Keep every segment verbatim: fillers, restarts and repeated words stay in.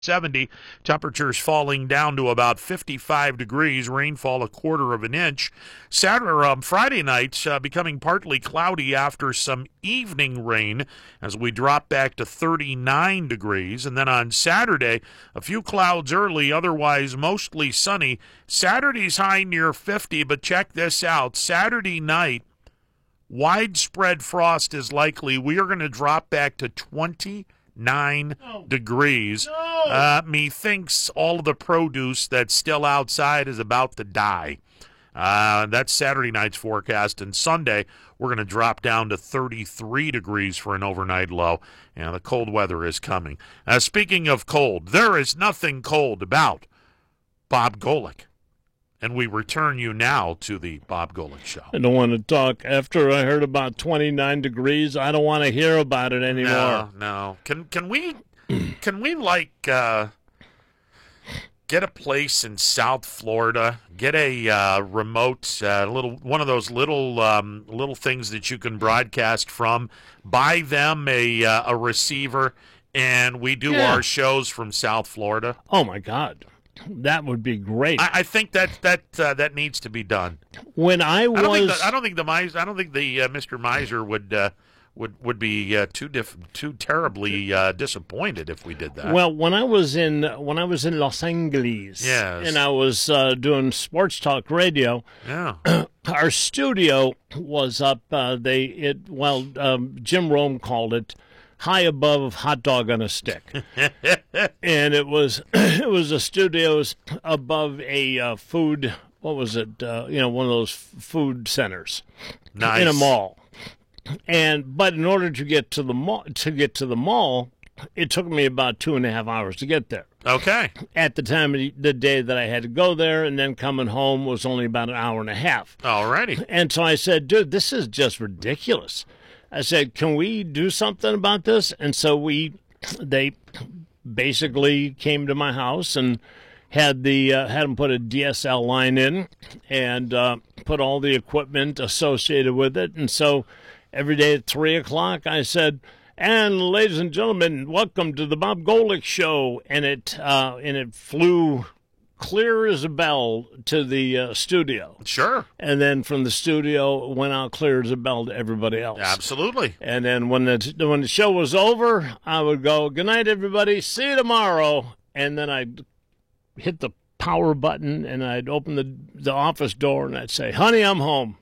seventy. Temperatures falling down to about fifty-five degrees. Rainfall a quarter of an inch. Saturday, um, Friday night uh, becoming partly cloudy after some evening rain as we drop back to thirty-nine degrees. And then on Saturday, a few clouds early, otherwise mostly sunny. Saturday's high near fifty, but check this out. Saturday night, widespread frost is likely. We are going to drop back to twenty Nine no. degrees. No. Uh, methinks all of the produce that's still outside is about to die. Uh, that's Saturday night's forecast. And Sunday, we're going to drop down to thirty-three degrees for an overnight low. And the cold weather is coming. Uh, speaking of cold, there is nothing cold about Bob Golic. And we return you now to the Bob Golic Show. I don't want to talk. After I heard about twenty-nine degrees, I don't want to hear about it anymore. No, no. Can can we can we like uh, get a place in South Florida? Get a uh, remote uh, little one of those little um, little things that you can broadcast from. Buy them a uh, a receiver, and we do yeah. our shows from South Florida. Oh my God. That would be great. I, I think that that uh, that needs to be done. When I was, I don't think the, I don't think the Miser, I don't think the uh, Mister Miser would uh, would would be uh, too diff, too terribly uh, disappointed if we did that. Well, when I was in when I was in Los Angeles, yes. and I was uh, doing sports talk radio, yeah, our studio was up. Uh, they it well, um, Jim Rome called it high above hot dog on a stick. And it was it was a studios above a uh, food, what was it, uh, you know, one of those food centers. Nice. In a mall. And but in order to get to the mall to get to the mall, it took me about two and a half hours to get there. Okay. At the time of the day that I had to go there, and then coming home was only about an hour and a half. All righty. And so I said, dude, this is just ridiculous. I said, can we do something about this? And so we, they basically came to my house and had the uh, had them put a D S L line in and uh, put all the equipment associated with it. And so every day at three o'clock, I said, and ladies and gentlemen, welcome to the Bob Golic Show. And it uh, and it flew clear as a bell to the uh, studio. Sure. And then from the studio, went out clear as a bell to everybody else. Absolutely. And then when the when the show was over, I would go, good night, everybody. See you tomorrow. And then I'd hit the power button, and I'd open the, the office door, and I'd say, honey, I'm home.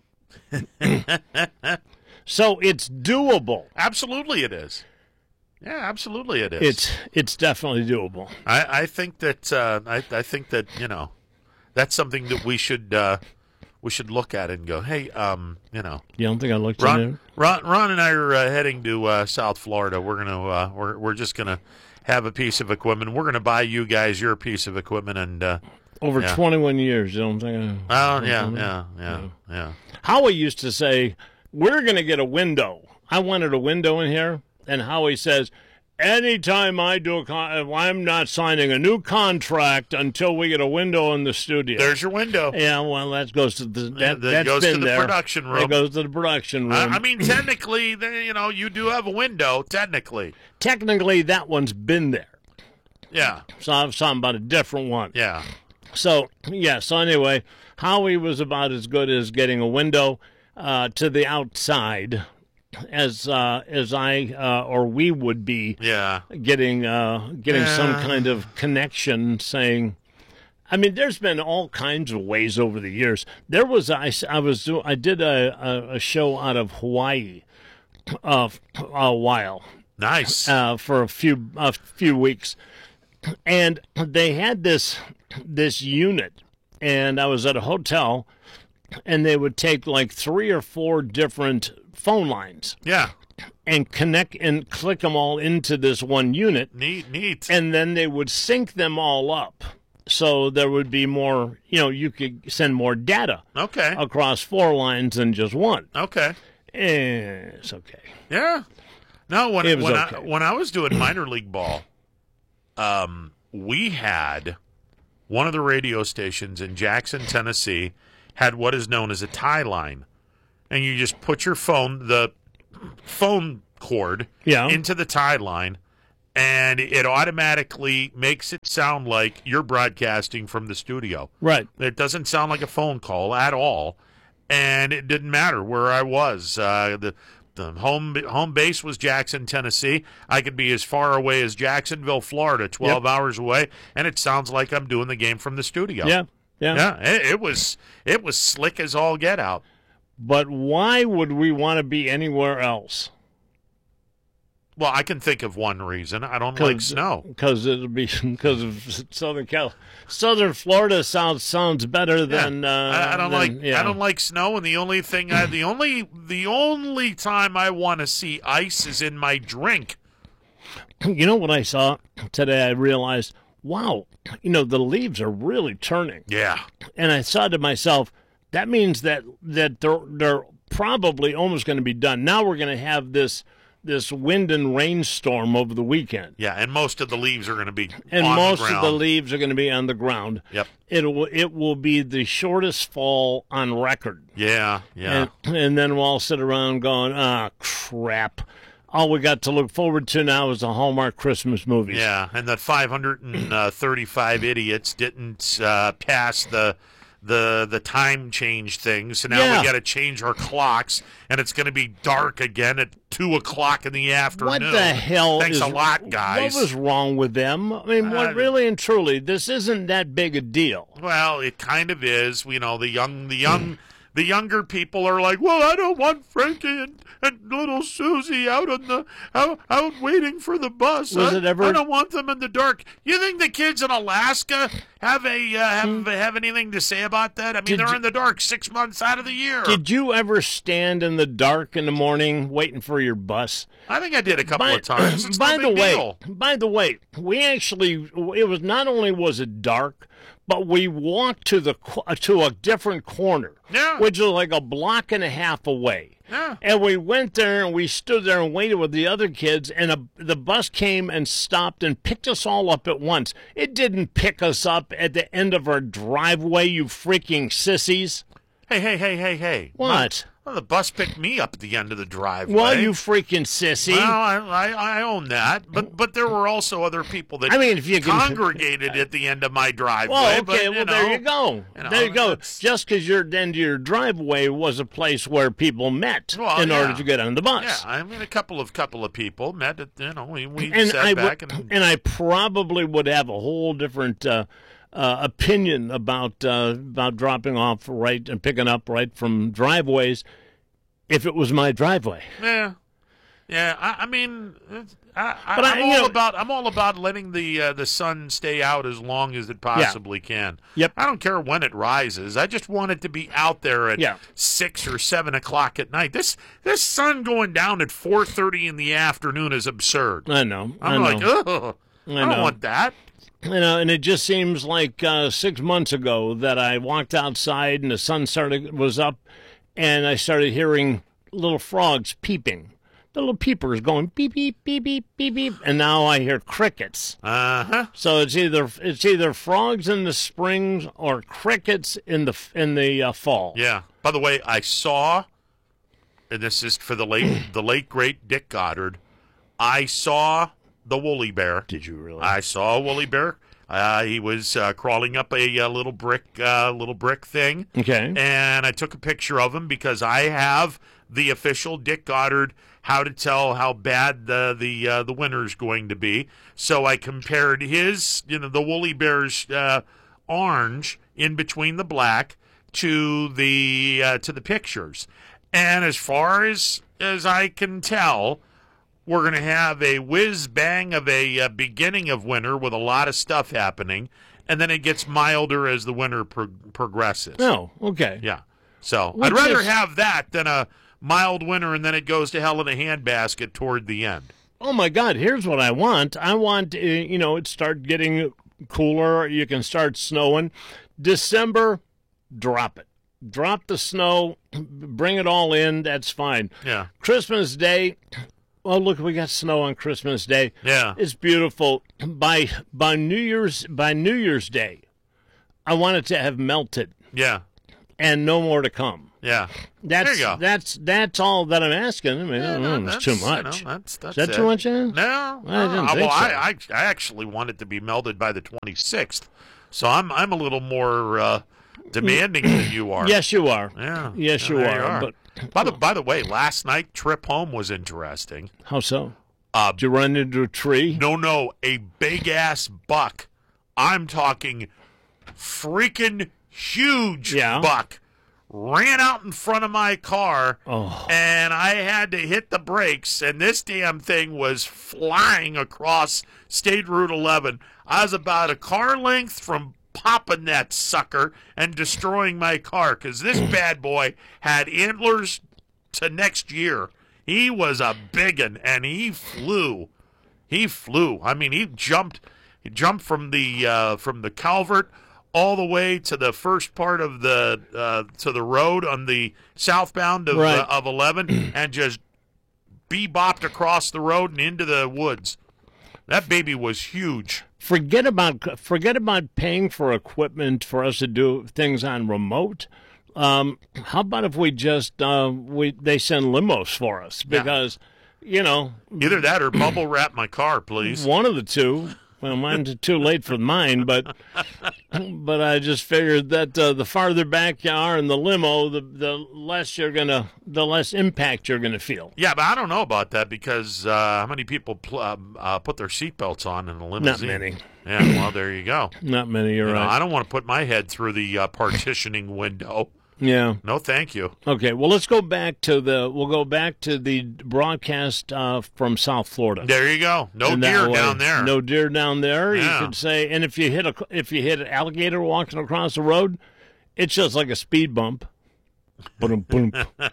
So it's doable. Absolutely it is. Yeah, absolutely it is. It's it's definitely doable. I, I think that uh, I, I think that you know that's something that we should uh, we should look at and go, hey, um, you know. You don't think I looked Ron, at it? Ron, Ron and I are uh, heading to uh, South Florida. We're gonna uh, we're we're just gonna have a piece of equipment. We're gonna buy you guys your piece of equipment and uh, over yeah. twenty-one years. You don't think? I, oh yeah, yeah, yeah, yeah. Howie used to say, we're gonna get a window. I wanted a window in here, and Howie says, anytime I do a con- I'm not signing a new contract until we get a window in the studio. There's your window. Yeah, well, that goes to the that, yeah, that that's goes been to the there. production room. That goes to the production room. I, I mean, technically, they, you know, you do have a window. Technically, technically, that one's been there. Yeah. So I was talking about a different one. Yeah. So yeah. So anyway, Howie was about as good as getting a window uh, to the outside as uh, as I uh, or we would be yeah. getting uh, getting yeah. some kind of connection saying, I mean, there's been all kinds of ways over the years. There was I, I was I did a, a, a show out of Hawaii uh, a while. Nice. Uh, for a few a few weeks. And they had this this unit, and I was at a hotel, and they would take like three or four different phone lines. Yeah. And connect and click them all into this one unit. Neat, neat. And then they would sync them all up. So there would be more, you know, you could send more data. Okay. Across four lines than just one. Okay. Eh, it's okay. Yeah. No, when, it was when, okay. I, when I was doing minor league ball, um, we had one of the radio stations in Jackson, Tennessee, had what is known as a tie line. And you just put your phone, the phone cord, yeah. into the tie line, and it automatically makes it sound like you're broadcasting from the studio. Right. It doesn't sound like a phone call at all, and it didn't matter where I was. Uh, the the home home base was Jackson, Tennessee. I could be as far away as Jacksonville, Florida, twelve yep. hours away, and it sounds like I'm doing the game from the studio. Yeah, yeah. Yeah, it, it was it was slick as all get out. But why would we want to be anywhere else? Well, I can think of one reason. I don't like snow. Because it'll be because of Southern Cal, Southern Florida sounds sounds better than. Yeah. Uh, I, I don't than, like yeah. I don't like snow, and the only thing I, the only the only time I want to see ice is in my drink. You know what I saw today? I realized, wow, you know the leaves are really turning. Yeah. And I thought to myself, that means that that they're they're probably almost going to be done. Now we're going to have this. This wind and rainstorm over the weekend. Yeah, and most of the leaves are going to be and on most the ground. of the leaves are going to be on the ground. Yep. It will it will be the shortest fall on record. Yeah, yeah. And, and then we'll all sit around going, ah, crap. All we got to look forward to now is the Hallmark Christmas movies. Yeah, and that five hundred thirty-five idiots didn't uh, pass the the the time change thing, so now yeah. we got to change our clocks, and it's going to be dark again at two o'clock in the afternoon. What the hell? Thanks is, a lot, guys. What was wrong with them? I mean, what Uh, really and truly, this isn't that big a deal. Well, it kind of is. You know, the young, the young, the younger people are like, well, I don't want Frankie and, and little Susie out on the out, out waiting for the bus. Was I, it ever? I don't want them in the dark. You think the kids in Alaska have a uh, have have anything to say about that? I mean, Did they're you- in the dark six months out of the year. Did you ever stand in the dark in the morning waiting for your bus? I think I did a couple By, of times. It's by no the big way, deal. by the way, we actually it was not only was it dark, but we walked to the co- to a different corner, Yeah. which is like a block and a half away. Yeah. And we went there and we stood there and waited with the other kids, and a, the bus came and stopped and picked us all up at once. It didn't pick us up at the end of our driveway, you freaking sissies. Hey, hey, hey, hey, hey. What? Well, the bus picked me up at the end of the driveway. Well, you freaking sissy. Well, I, I, I own that, but but there were also other people that I mean, if you can- congregated at the end of my driveway. Well, okay, but, you well, know, there you go. you know, there you go. it's- Just because your end of your driveway was a place where people met Well, in order yeah. to get on the bus. Yeah, I mean, a couple of couple of people met at, you know, we, we and sat I back would, and, and I probably would have a whole different uh, uh, opinion about uh, about dropping off right and picking up right from driveways if it was my driveway. yeah, yeah. I, I mean, it's- I, I, But I- I'm you all know- about I'm all about letting the uh, the sun stay out as long as it possibly can. Yep. I don't care when it rises. I just want it to be out there at Yeah. six or seven o'clock at night. This this sun going down at four thirty in the afternoon is absurd. I know. I'm I like, know. ugh. I, I don't know. want that. You know, and it just seems like uh, six months ago that I walked outside and the sun started was up, and I started hearing little frogs peeping. The little peepers going beep beep beep beep beep beep, and now I hear crickets. Uh huh. So it's either it's either frogs in the springs or crickets in the in the uh, fall. Yeah. By the way, I saw, and this is for the late the late great Dick Goddard. I saw the woolly bear. Did you really? I saw a woolly bear. Uh, he was uh, crawling up a, uh little brick, uh, little brick thing, Okay. and I took a picture of him because I have the official Dick Goddard how to tell how bad the the uh, the winter's going to be. So I compared his, you know, the woolly bear's uh, orange in between the black to the uh, to the pictures, and as far as as I can tell, we're going to have a whiz bang of a uh, beginning of winter with a lot of stuff happening, and then it gets milder as the winter pro- progresses. Oh, okay. Yeah. So Which I'd rather is- have that than a mild winter and then it goes to hell in a handbasket toward the end. Oh my God! Here's what I want. I want uh, you know it start getting cooler. You can start snowing. December, drop it. Drop the snow. Bring it all in. That's fine. Yeah. Christmas Day. Oh, look, we got snow on Christmas Day. Yeah. It's beautiful. By by New Year's by New Year's Day, I want it to have melted. Yeah. and no more to come. Yeah. That's there you go. that's that's all that I'm asking. I mean, Yeah, I don't no, know, it's too that's, you much. know, that's, that's Is that it. too much? Eh? No, I no. didn't Uh, think well, so. I, I I actually want it to be melded by the twenty-sixth, so I'm I'm a little more uh, demanding than you are. Yes, you are. Yeah. Yes, Yeah, you there are. you are. But By the by the way, last night trip home was interesting. how so? Uh, Did you run into a tree? no, no, a big ass buck. I'm talking freaking huge Yeah. buck. Ran out in front of my car, Oh. and I had to hit the brakes, and this damn thing was flying across State Route eleven. I was about a car length from popping that sucker and destroying my car, because this bad boy had antlers to next year. He was a biggin, and he flew. He flew. I mean, he jumped. He jumped from the uh, from the culvert all the way to the first part of the uh, to the road on the southbound of Right. uh, of eleven, and just bebopped across the road and into the woods. That baby was huge. Forget about forget about paying for equipment for us to do things on remote. Um, how about if we just uh, we they send limos for us, because you know, Either that or bubble wrap my car, please. one of the two. Well, mine's too late for mine, but but I just figured that uh, the farther back you are in the limo, the the less you're gonna the less impact you're gonna feel. Yeah, but I don't know about that, because uh, how many people pl- uh, uh, put their seatbelts on in a limousine? many. Yeah, well, there you go. Not many. You're You know, right. I don't want to put my head through the uh, partitioning window. Yeah. No, thank you. Okay, well, let's go back to the we'll go back to the broadcast uh, from South Florida. There you go. No And that deer way- down there. No deer down there. Yeah. You could say, and if you hit a if you hit an alligator walking across the road, it's just like a speed bump, boom, boom,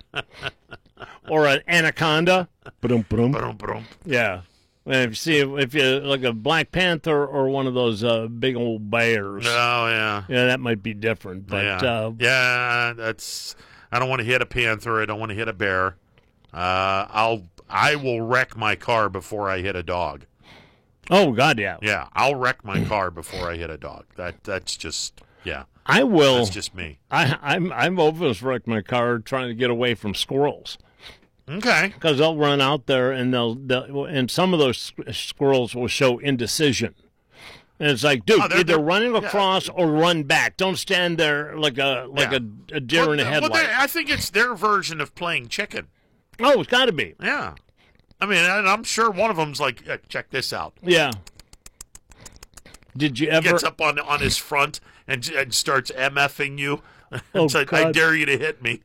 or an anaconda, boom, boom. Ba-dum, ba-dum. Yeah. And if you see if you like a black panther or one of those uh, big old bears, Oh yeah, yeah, that might be different. But yeah, uh, yeah. That's. I don't want to hit a panther. I don't want to hit a bear. Uh, I'll. I will wreck my car before I hit a dog. oh god, yeah, Yeah, I'll wreck my car before I hit a dog. That. That's just. Yeah, I will. that's just me. I, I'm I'm almost wrecked my car trying to get away from squirrels, Okay. because they'll run out there and they'll, they'll and some of those squ- squirrels will show indecision. And it's like, dude, Oh, they're- either they're- running yeah. across or run back. Don't stand there like a like Yeah. a, a deer Well, in a well, headlight. they- I think it's their version of playing chicken. Oh, it's got to be. Yeah. I mean, and I'm sure one of them's like, "Yeah, check this out." Yeah. Did you ever? Gets up on on his front and, and starts MFing you. Oh, It's like, I God. dare you to hit me.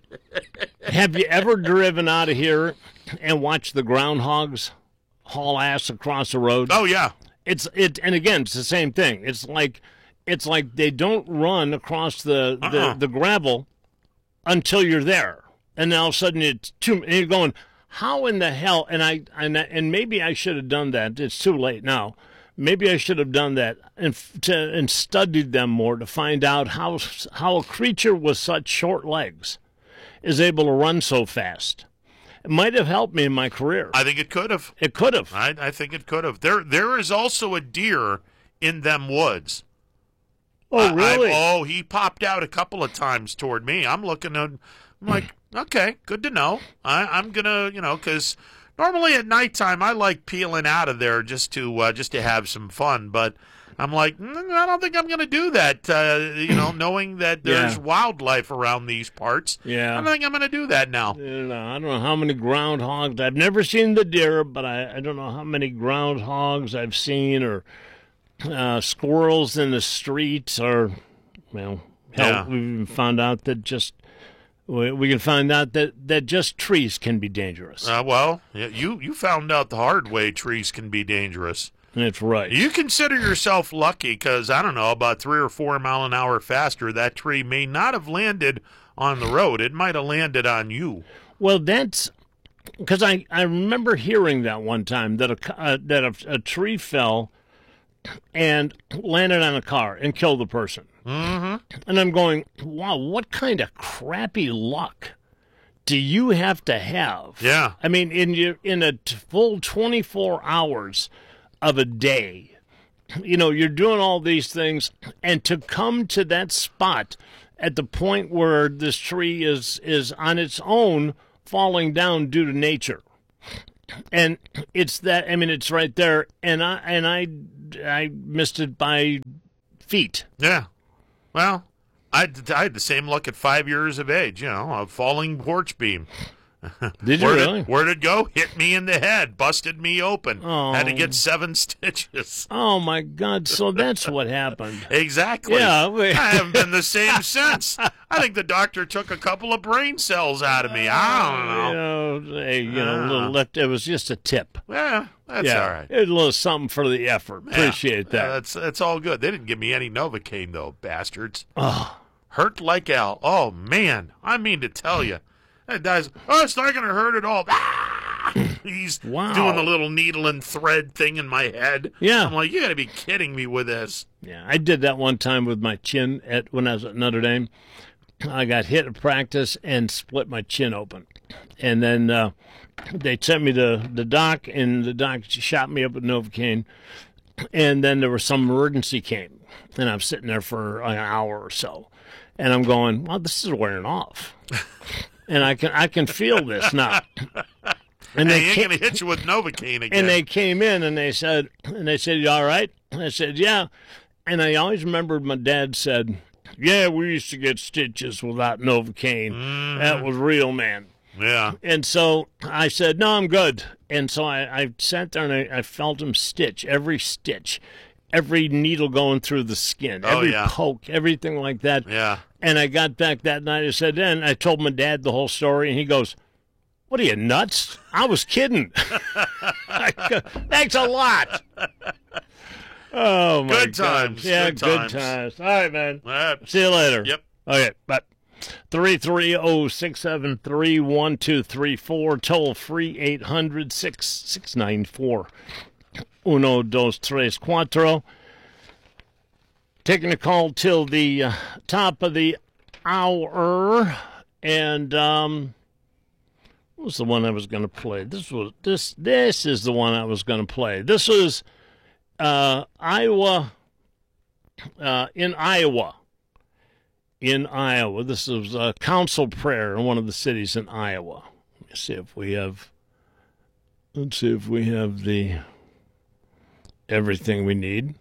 Have you ever driven out of here and watched the groundhogs haul ass across the road? Oh yeah. It's it, and again, it's the same thing. It's like, it's like they don't run across the Uh-uh. the, the gravel until you're there, and then all of a sudden it's too. And you're going, how in the hell? And I and I- and maybe I should have done that. It's too late now. Maybe I should have done that and f- to, and studied them more to find out how how a creature with such short legs is able to run so fast. It might have helped me in my career. I think it could have. It could have. I, I think it could have. There, there is also a deer in them woods. Oh, I- I- really? oh, he popped out a couple of times toward me. I'm looking at, I'm like, okay, good to know. I, I'm gonna, you know, because normally at nighttime I like peeling out of there just to uh, just to have some fun, but I'm like, mm, I don't think I'm gonna do that. Uh, you know, knowing that there's Yeah. wildlife around these parts. Yeah. I don't think I'm gonna do that now. You know, I don't know how many groundhogs. I've never seen the deer, but I, I don't know how many groundhogs I've seen, or uh, squirrels in the streets, or, well, hell, Yeah. we've even found out that just, we, we can find out that, that just trees can be dangerous. Uh, well, yeah, you you found out the hard way trees can be dangerous. That's right. You consider yourself lucky because, I don't know, about three or four mile an hour faster, that tree may not have landed on the road. It might have landed on you. Well, that's because I, I remember hearing that one time that a ca- uh, that a, a tree fell and landed on a car and killed the person. Mm-hmm. And I'm going, wow, what kind of crappy luck do you have to have? Yeah. I mean, in your in a t- full twenty-four hours of a day, you know, you're doing all these things, and to come to that spot at the point where this tree is is on its own falling down due to nature. And it's that, I mean, it's right there, and I and I I missed it by feet. Yeah. Well, I, I had the same luck at five years of age, you know, a falling porch beam. Did you where really? Did, where'd it go? Hit me in the head, busted me open. Oh. Had to get seven stitches. Oh, my God. So that's what happened. Exactly. Yeah. We... I haven't been the same since. I think the doctor took a couple of brain cells out of me. I don't know. You know, hey, you know, a little left. It was just a tip. Yeah, that's yeah. all right. A little something for the effort. Appreciate yeah. that. Yeah, that's, that's all good. They didn't give me any Novocaine, though, bastards. Oh. Hurt like hell. Oh, man. I mean to tell you. That guy's, oh, it's not going to hurt at all. Ah! He's wow. doing the little needle and thread thing in my head. Yeah. I'm like, you got to be kidding me with this. Yeah, I did that one time with my chin at when I was at Notre Dame. I got hit at practice and split my chin open. And then uh, they sent me to the doc, and the doc shot me up with Novocaine. And then there was some emergency came, and I'm sitting there for an hour or so. And I'm going, well, this is wearing off. And I can I can feel this now. And they ain't going to hit you with Novocaine again. And they came in and they said, and they said, you all right? I said, yeah. And I always remembered my dad said, yeah, we used to get stitches without Novocaine. Mm. That was real, man. Yeah. And so I said, no, I'm good. And so I, I sat there and I, I felt him stitch, every stitch, every needle going through the skin, every oh, yeah. poke, everything like that. Yeah. And I got back that night. I said, then I told my dad the whole story, and he goes, what are you, nuts? I was kidding. I go, thanks a lot. Oh, my Good God. times. Yeah, good, good times. times. All right, man. All right. See you later. Yep. Okay, but three three zero, six seven three, one two three four, toll free eight hundred, six six nine four, uno, dos, tres, cuatro. Taking a call till the uh, top of the hour, and um, what was the one I was going to play? This was this. This is the one I was going to play. This was uh, Iowa. Uh, in Iowa. In Iowa, this is a council prayer in one of the cities in Iowa. Let me see if we have. Let's see if we have the everything we need.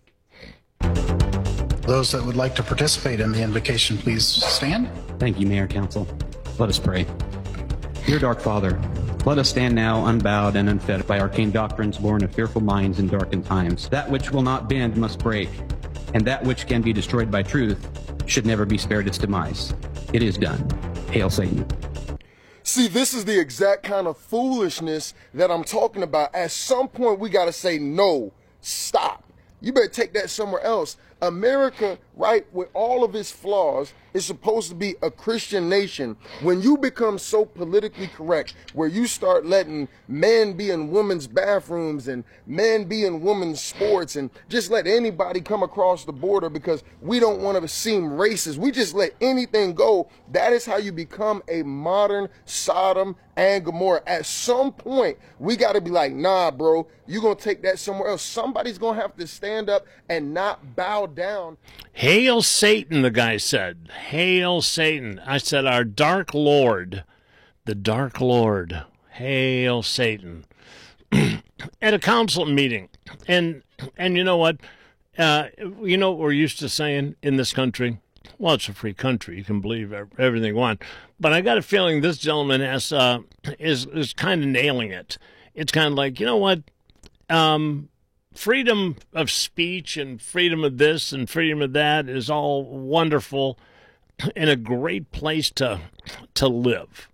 Those that would like to participate in the invocation, please stand. Thank you, Mayor, Council. Let us pray. Dear Dark Father, let us stand now unbowed and unfed by arcane doctrines born of fearful minds in darkened times. That which will not bend must break, and that which can be destroyed by truth should never be spared its demise. It is done. Hail Satan. See, this is the exact kind of foolishness that I'm talking about. At some point, we got to say, no, stop. You better take that somewhere else. America, right, with all of its flaws, is supposed to be a Christian nation. When you become so politically correct, where you start letting men be in women's bathrooms and men be in women's sports and just let anybody come across the border because we don't want to seem racist, we just let anything go, that is how you become a modern Sodom and Gomorrah. At some point, we got to be like, nah, bro, you're going to take that somewhere else. Somebody's going to have to stand up and not bow down. Hail Satan, the guy said. Hail Satan. I said, our dark Lord, the dark Lord. Hail Satan. At a council meeting. And and you know what? Uh, you know what we're used to saying in this country? Well, it's a free country. You can believe everything you want. But I got a feeling this gentleman has uh, is, is kind of nailing it. It's kind of like, you know what? Um... Freedom of speech and freedom of this and freedom of that is all wonderful and a great place to to live.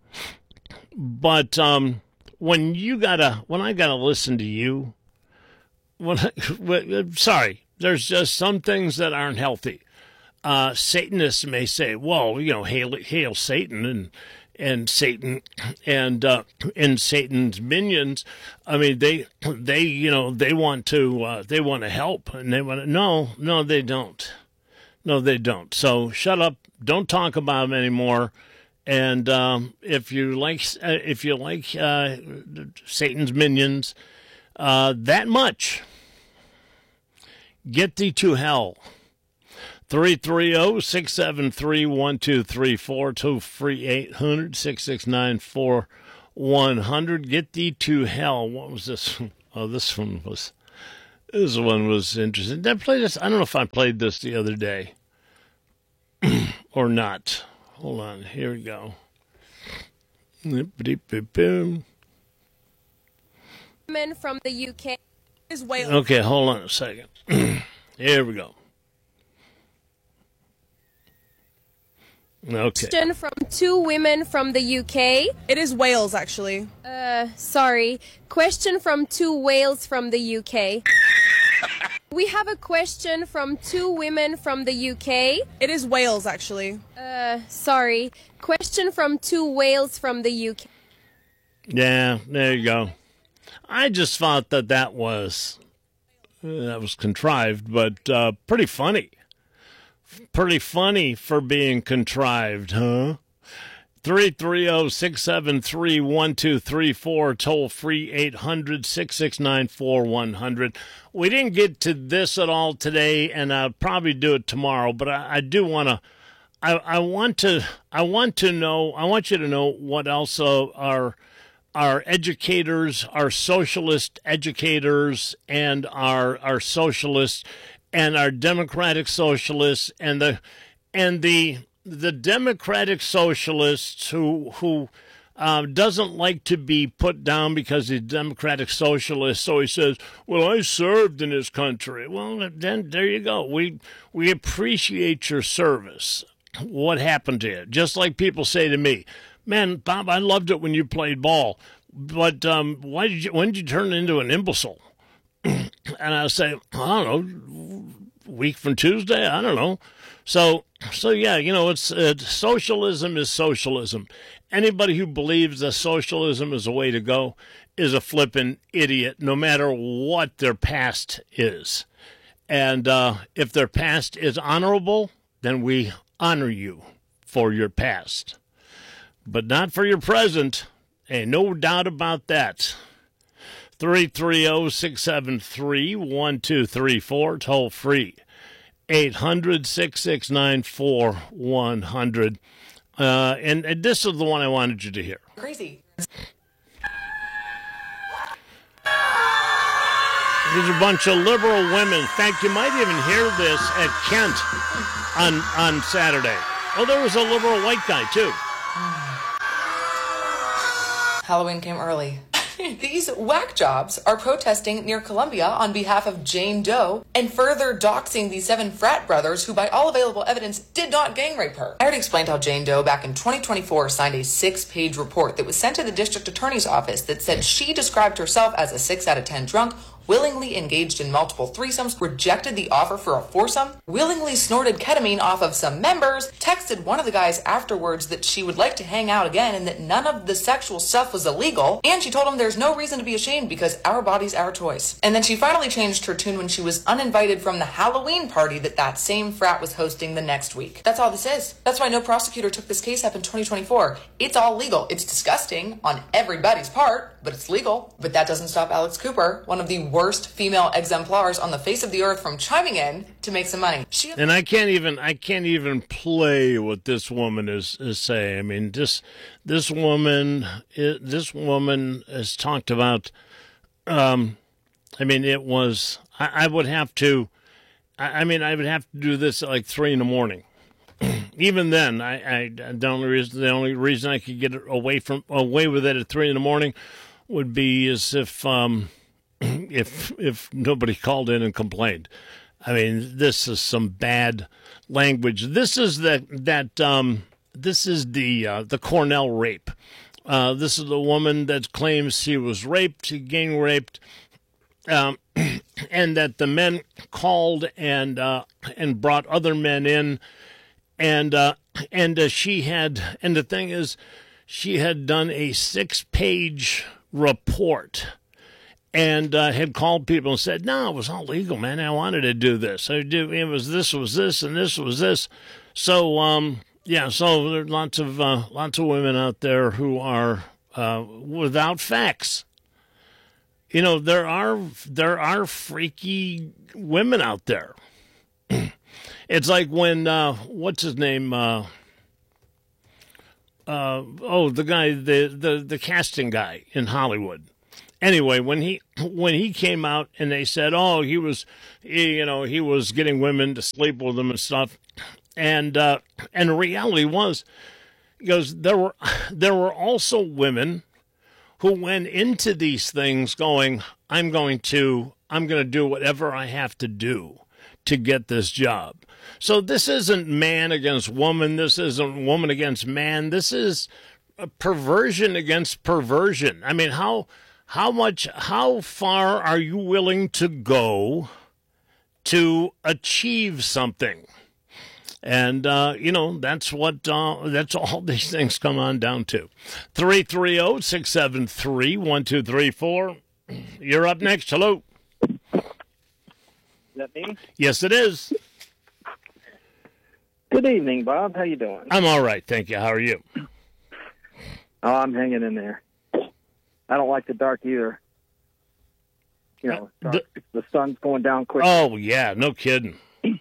But um, when you gotta, when I gotta listen to you, when I, sorry, there's just some things that aren't healthy. Uh, Satanists may say, "Well, you know, hail, hail Satan," and and Satan and uh, and Satan's minions. I mean, they they you know they want to uh, they want to help and they want to. No, no, they don't. No, they don't. So shut up. Don't talk about them anymore. And um, if you like uh, if you like uh, Satan's minions uh, that much, get thee to hell. three three zero, six seven three, one two three four, toll free eight hundred, six six nine, four one hundred. Get thee to hell. What was this? Oh, this one was, this one was interesting. Did I play this? I don't know if I played this the other day or not. Hold on. Here we go. Women from the U K is Wales. Okay, hold on a second. Here we go. Okay. Question from two women from the U K. It is Wales, actually. Uh, sorry. Question from two whales from the U K. We have a question from two women from the U K. It is Wales, actually. Uh, sorry. Question from two whales from the U K. Yeah, there you go. I just thought that that was uh, that was contrived, but uh, pretty funny. Pretty funny for being contrived, huh? three three zero, six seven three, one two three four, toll free eight hundred, six six nine, four one hundred. We didn't get to this at all today, and I'll probably do it tomorrow, but I, I do want to I, I want to I want to know I want you to know what else uh, our our educators, our socialist educators, and our our socialists and our democratic socialists and the and the the democratic socialists who who uh, doesn't like to be put down because he's a democratic socialist, so he says, well, I served in this country. Well, then there you go. We we appreciate your service. What happened to you? Just like people say to me, man, Bob, I loved it when you played ball, but um, why did you when did you turn into an imbecile? And I say, I don't know, week from Tuesday, I don't know. So, so yeah, you know, it's uh, socialism is socialism. Anybody who believes that socialism is the way to go is a flippin' idiot, no matter what their past is. And uh, if their past is honorable, then we honor you for your past, but not for your present. Ain't no doubt about that. three three zero, six seven three, one two three four, toll free eight hundred, six six nine, four one hundred. Uh, and, and this is the one I wanted you to hear. Crazy. There's a bunch of liberal women. In fact, you might even hear this at Kent on, on Saturday. Oh, there was a liberal white guy, too. Halloween came early. These whack jobs are protesting near Columbia on behalf of Jane Doe and further doxing the seven frat brothers who, by all available evidence, did not gang rape her. I already explained how Jane Doe back in twenty twenty-four signed a six-page report that was sent to the district attorney's office that said she described herself as a six out of ten drunk, willingly engaged in multiple threesomes, rejected the offer for a foursome, willingly snorted ketamine off of some members, texted one of the guys afterwards that she would like to hang out again and that none of the sexual stuff was illegal, and she told him there's no reason to be ashamed because our body's our choice. And then she finally changed her tune when she was uninvited from the Halloween party that that same frat was hosting the next week. That's all this is. That's why no prosecutor took this case up in twenty twenty-four. It's all legal. It's disgusting on everybody's part, but it's legal. But that doesn't stop Alex Cooper, one of the worst female exemplars on the face of the earth, from chiming in to make some money. She- and I can't even I can't even play what this woman is, is saying. I mean, this this woman this woman has talked about. Um, I mean, it was. I, I would have to. I, I mean, I would have to do this at like three in the morning. Even then, I, I the only reason the only reason I could get away from away with it at three in the morning would be as if. Um, If if nobody called in and complained. I mean, this is some bad language. This is that that um, this is the uh, the Cornell rape. Uh, this is the woman that claims she was raped, she gang raped, um, and that the men called and uh, and brought other men in, and uh, and uh, she had. And the thing is, she had done a six-page report. And uh, had called people and said, no, it was all legal, man. I wanted to do this. I do. It was this was this and this was this. So, um, yeah, so there are lots of, uh, lots of women out there who are uh, without facts. You know, there are there are freaky women out there. It's like when, uh, what's his name? Uh, uh, oh, the guy, the, the, the casting guy in Hollywood. Anyway, when he when he came out and they said, oh, he was, he, you know, he was getting women to sleep with him and stuff, and uh, and the reality was, he goes, there were there were also women who went into these things going, I'm going to I'm going to do whatever I have to do to get this job. So this isn't man against woman. This isn't woman against man. This is a perversion against perversion. I mean, how. How much, how far are you willing to go to achieve something? And, uh, you know, that's what, uh, that's all these things come on down to. three three zero, six seven three, one two three four. You're up next. Hello. Is that me? Yes, it is. Good evening, Bob. How you doing? I'm all right, thank you. How are you? Oh, I'm hanging in there. I don't like the dark either. You know, dark, the, the sun's going down quick. Oh, yeah, no kidding.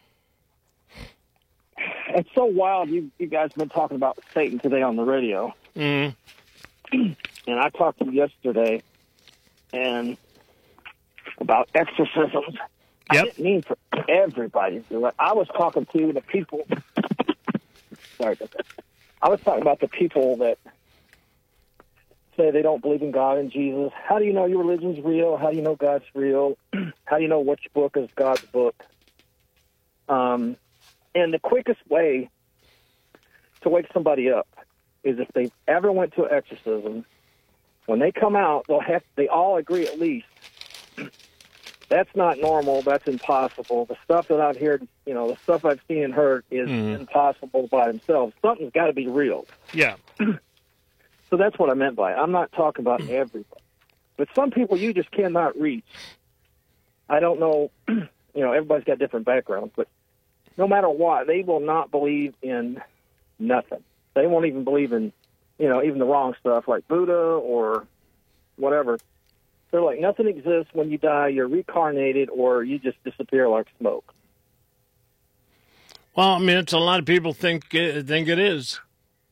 It's so wild. You you guys have been talking about Satan today on the radio. Mm. And I talked to you yesterday and about exorcisms. Yep. I didn't mean for everybody to do it. I was talking to the people. Sorry about that. I was talking about the people that say they don't believe in God and Jesus. How do you know your religion's real? How do you know God's real? How do you know which book is God's book? Um, and the quickest way to wake somebody up is if they ever went to an exorcism. When they come out, they'll have they all agree at least that's not normal. That's impossible. The stuff that I've heard, you know, the stuff I've seen and heard is mm. impossible by themselves. Something's got to be real. Yeah. So that's what I meant by it. I'm not talking about everybody. But some people you just cannot reach. I don't know, you know, everybody's got different backgrounds, but no matter what, they will not believe in nothing. They won't even believe in, you know, even the wrong stuff like Buddha or whatever. They're like, nothing exists. When you die, you're reincarnated or you just disappear like smoke. Well, I mean, it's a lot of people think, uh, think it is.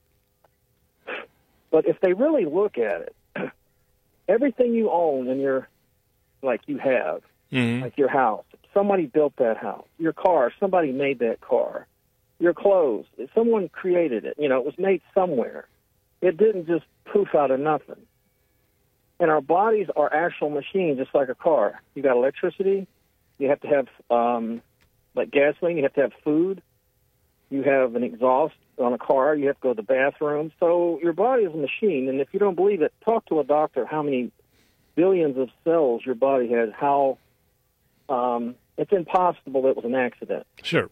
But if they really look at it, everything you own and your, like you have, mm-hmm. like your house, somebody built that house. Your car, somebody made that car. Your clothes, someone created it. You know, it was made somewhere. It didn't just poof out of nothing. And our bodies are actual machines, just like a car. You got electricity. You have to have, um, like gasoline. You have to have food. You have an exhaust on a car. You have to go to the bathroom. So your body is a machine. And if you don't believe it, talk to a doctor how many billions of cells your body has, how um, it's impossible that it was an accident. Sure.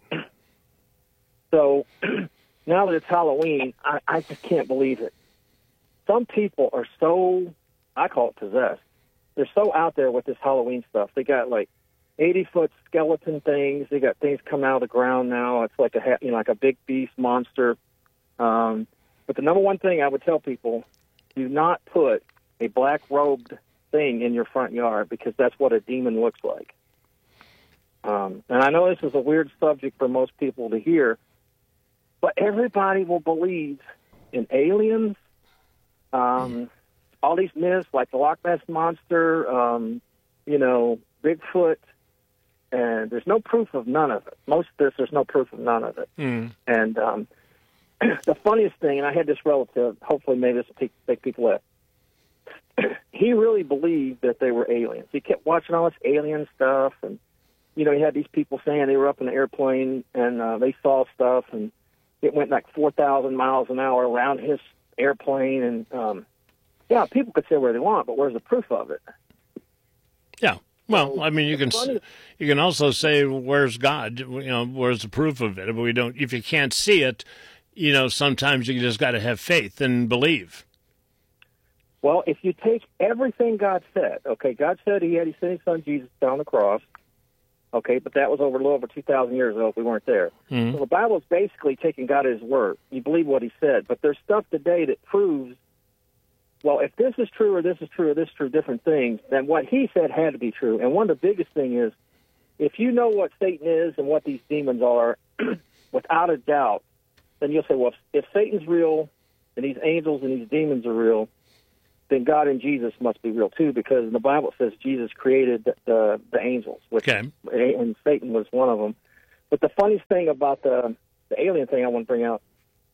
So now that it's Halloween, I, I just can't believe it. Some people are so, I call it possessed. They're so out there with this Halloween stuff. They got like eighty-foot skeleton things. They got things coming out of the ground now. It's like a you know like a big beast monster. Um, but the number one thing I would tell people: do not put a black robed thing in your front yard because that's what a demon looks like. Um, and I know this is a weird subject for most people to hear, but everybody will believe in aliens. Um, all these myths like the Loch Ness Monster, um, you know, Bigfoot. And there's no proof of none of it. Most of this, there's no proof of none of it. Mm. And um, the funniest thing, and I had this relative, hopefully maybe this will make people laugh, he really believed that they were aliens. He kept watching all this alien stuff, and, you know, he had these people saying they were up in an airplane, and uh, they saw stuff, and it went like four thousand miles an hour around his airplane, and, um, yeah, people could say where they want, but where's the proof of it? Yeah. Well, I mean, you can you can also say, "Where's God?" You know, where's the proof of it? If we don't, if you can't see it, you know, sometimes you just got to have faith and believe. Well, if you take everything God said, okay, God said He had He sent His Son Jesus down the cross, okay, but that was over a little over two thousand years ago. If we weren't there, mm-hmm. So the Bible is basically taking God at His word. You believe what He said, but there's stuff today that proves. Well, if this is true or this is true or this is true, different things, then what he said had to be true. And one of the biggest things is, if you know what Satan is and what these demons are, without a doubt, then you'll say, well, if, if Satan's real and these angels and these demons are real, then God and Jesus must be real too, because the Bible says Jesus created the, the, the angels, which, okay. and Satan was one of them. But the funniest thing about the, the alien thing I want to bring out,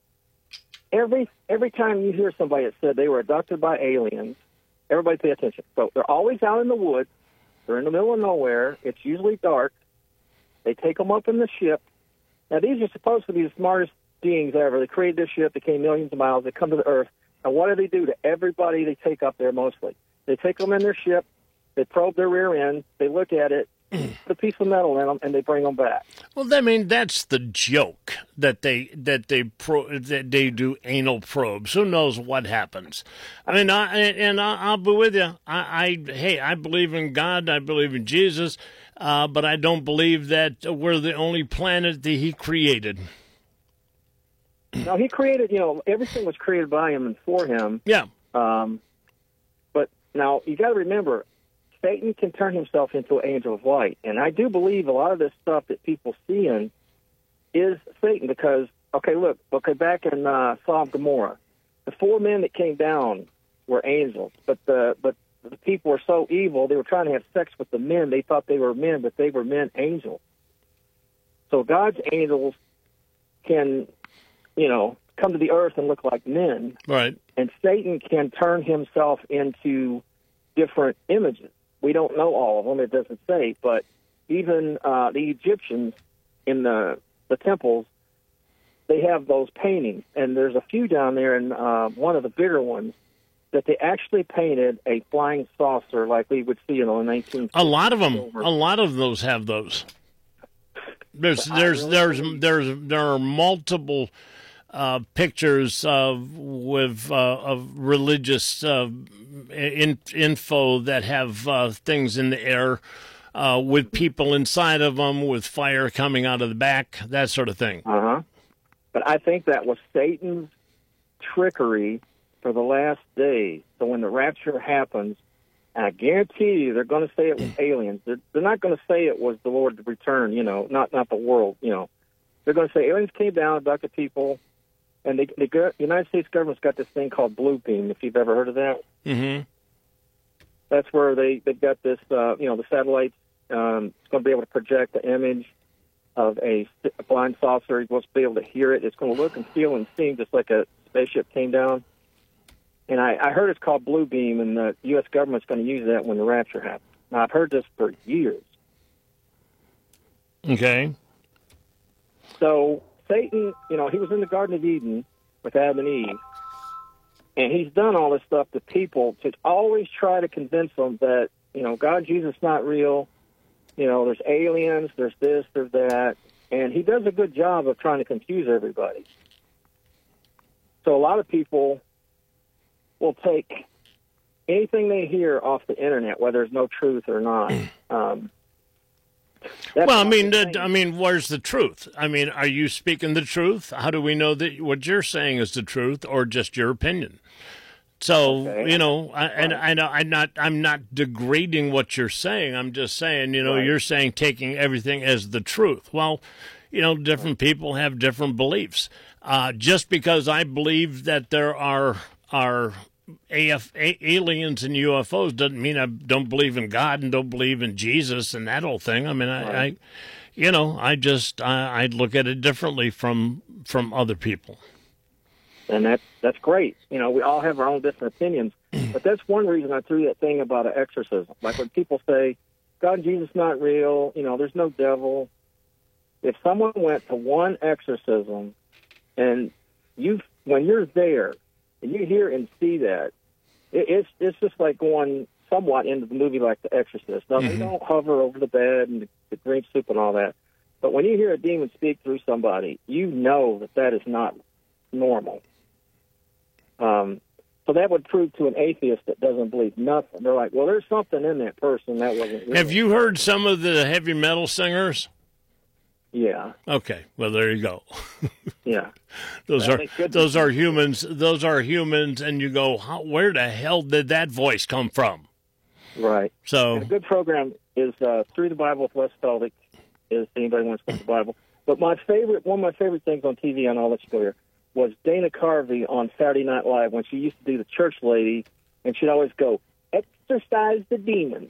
every every time you hear somebody that said they were abducted by aliens, everybody pay attention. So they're always out in the woods. They're in the middle of nowhere. It's usually dark. They take them up in the ship. Now, these are supposed to be the smartest beings ever. They created this ship. They came millions of miles. They come to the Earth. And what do they do to everybody they take up there mostly? They take them in their ship. They probe their rear end. They look at it, put a piece of metal in them, and they bring them back. Well, I mean, that's the joke that they that they pro, that they do anal probes. Who knows what happens? I mean, I, and I, I'll be with you. I, I hey, I believe in God. I believe in Jesus, uh, but I don't believe that we're the only planet that He created. Now, He created, you know, everything was created by Him and for Him. Yeah. Um, but now you got to remember, Satan can turn himself into an angel of light. And I do believe a lot of this stuff that people see in is Satan because, okay, look, okay, back in uh, Sodom and Gomorrah, the four men that came down were angels, but the but the people were so evil, they were trying to have sex with the men. They thought they were men, but they were men angels. So God's angels can, you know, come to the earth and look like men. Right. And Satan can turn himself into different images. We don't know all of them, it doesn't say, but even uh, the Egyptians in the, the temples, they have those paintings, and there's a few down there, and uh, one of the bigger ones, that they actually painted a flying saucer like we would see in the nineteen fifties. A lot of them, a lot of those have those. There's, there's, there's, there's, there are multiple uh, pictures of with uh, of religious uh, in, info that have uh, things in the air uh, with people inside of them, with fire coming out of the back, that sort of thing. Uh huh. But I think that was Satan's trickery for the last days. So when the rapture happens, and I guarantee you they're going to say it was aliens. They're, they're not going to say it was the Lord's return, you know, not not the world, you know. They're going to say aliens came down, abducted people, and they, the United States government's got this thing called Blue Beam, if you've ever heard of that. Mm-hmm. That's where they, they've got this, uh, you know, the satellites. Um, it's going to be able to project the image of a, a blind saucer. You're supposed to be able to hear it. It's going to look and feel and seem just like a spaceship came down. And I, I heard it's called Blue Beam, and the U S government's going to use that when the rapture happens. Now, I've heard this for years. Okay. So Satan, you know, he was in the Garden of Eden with Adam and Eve, and he's done all this stuff to people to always try to convince them that, you know, God, Jesus not real. You know, there's aliens, there's this, there's that, and he does a good job of trying to confuse everybody. So a lot of people will take anything they hear off the internet, whether there's no truth or not. Um, well, I mean, uh, I mean, where's the truth? I mean, are you speaking the truth? How do we know that what you're saying is the truth, or just your opinion? So okay. you know, I, and I know I'm not I'm not degrading what you're saying. I'm just saying, you know, right. You're saying taking everything as the truth. Well, you know, different people have different beliefs. Uh, just because I believe that there are are A F, a, aliens and U F Os doesn't mean I don't believe in God and don't believe in Jesus and that whole thing. I mean, I, right. I you know, I just I, I look at it differently from from other people. And that's that's great. You know, we all have our own different opinions, but that's one reason I threw that thing about an exorcism. Like when people say, God and Jesus not real, you know, there's no devil. If someone went to one exorcism and you, when you're there and you hear and see that, it, it's it's just like going somewhat into the movie like The Exorcist. Now, mm-hmm. They don't hover over the bed and the, the green soup and all that, but when you hear a demon speak through somebody, you know that that is not normal. Um, so that would prove to an atheist that doesn't believe nothing. They're like, well, there's something in that person that wasn't real. Have you heard some of the heavy metal singers? Yeah. Okay. Well, there you go. Yeah. Those that are those are humans. Those are humans, and you go, how, where the hell did that voice come from? Right. So and a good program is uh, Through the Bible with Wes Feldick. Is anybody wants to look at the Bible? But my favorite, one of my favorite things on T V, and I'll let you go here, was Dana Carvey on Saturday Night Live when she used to do the church lady, and she'd always go, "Exorcise the demons."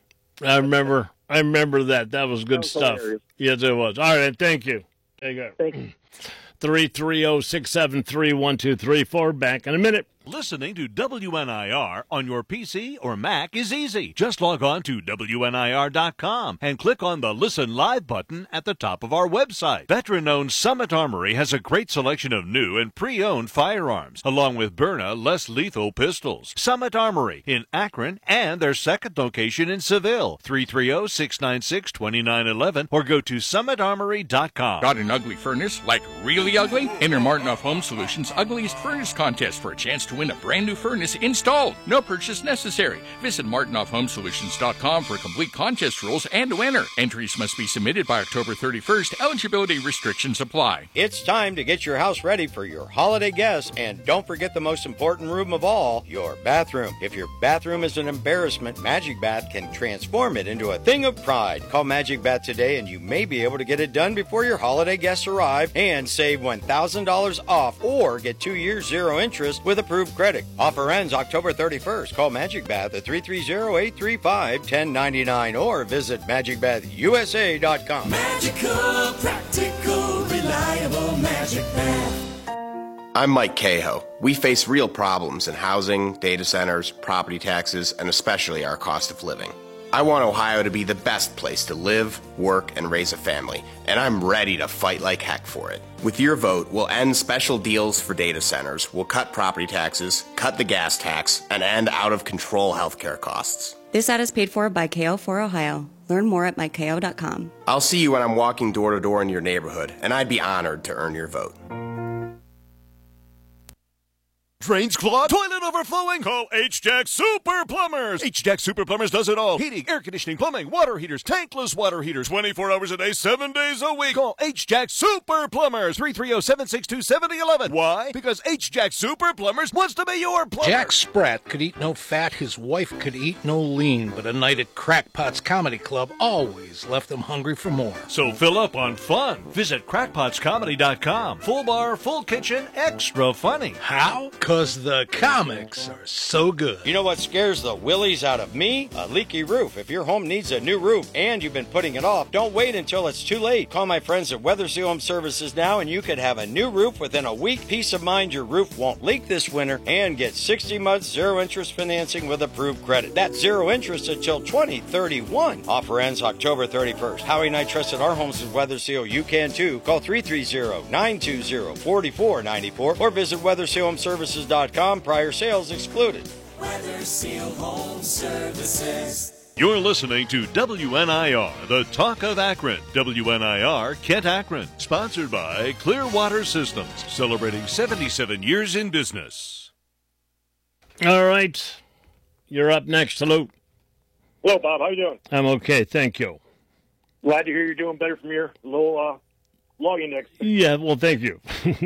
I remember. I remember that. That was good That was stuff. hilarious. Yes, it was. All right. Thank you. There you go. Thank you. three three zero, six seven three, one two three four. Back in a minute. Listening to W N I R on your P C or Mac is easy. Just log on to W N I R dot com and click on the Listen Live button at the top of our website. Veteran-owned Summit Armory has a great selection of new and pre-owned firearms, along with Byrna less lethal pistols. Summit Armory in Akron and their second location in Seville, three three zero, six nine six, two nine one one, or go to summit armory dot com. Got an ugly furnace, like really ugly? Enter Martinoff Home Solutions' Ugliest Furnace Contest for a chance to win a brand new furnace installed. No purchase necessary. Visit martinoff home solutions dot com for complete contest rules and to enter. Entries must be submitted by October thirty-first. Eligibility restrictions apply. It's time to get your house ready for your holiday guests, and don't forget the most important room of all, your bathroom. If your bathroom is an embarrassment, Magic Bath can transform it into a thing of pride. Call Magic Bath today and you may be able to get it done before your holiday guests arrive and save one thousand dollars off or get two years zero interest with approved credit. Offer ends October thirty-first. Call Magic Bath at three three zero, eight three five, one zero nine nine or visit magic bath u s a dot com. Magical, practical, reliable Magic Bath. I'm Mike Cahoe. We face real problems in housing, data centers, property taxes, and especially our cost of living. I want Ohio to be the best place to live, work, and raise a family, and I'm ready to fight like heck for it. With your vote, we'll end special deals for data centers, we'll cut property taxes, cut the gas tax, and end out-of-control healthcare costs. This ad is paid for by K O for Ohio. Learn more at mike k o dot com. I'll see you when I'm walking door to door in your neighborhood, and I'd be honored to earn your vote. Drains clogged? Toilet overflowing? Call H-Jack Super Plumbers. H-Jack Super Plumbers does it all. Heating, air conditioning, plumbing, water heaters, tankless water heaters, twenty-four hours a day, seven days a week. Call H-Jack Super Plumbers. three three zero, seven six two, seven zero one one. Why? Because H-Jack Super Plumbers wants to be your plumber. Jack Spratt could eat no fat, his wife could eat no lean, but a night at Crackpot's Comedy Club always left them hungry for more. So fill up on fun. Visit crackpots comedy dot com. Full bar, full kitchen, extra funny. How? Because the comics are so good. You know what scares the willies out of me? A leaky roof. If your home needs a new roof and you've been putting it off, don't wait until it's too late. Call my friends at Weather Seal Home Services now and you could have a new roof within a week. Peace of mind your roof won't leak this winter and get sixty months zero interest financing with approved credit. That's zero interest until twenty thirty-one. Offer ends October thirty-first. Howie and I trusted our homes with Weather Seal. You can too. Call three three zero, nine two zero, four four nine four or visit weather seal home services dot com. Prior sales excluded. Weather Seal Home Services. You're listening to W N I R, the talk of Akron. W N I R Kent Akron, sponsored by Clearwater Systems, celebrating seventy-seven years in business. All right. You're up next. Hello. Hello, Bob. How you doing? I'm okay. Thank you. Glad to hear you're doing better from your little uh, logging next. Yeah, well, thank you.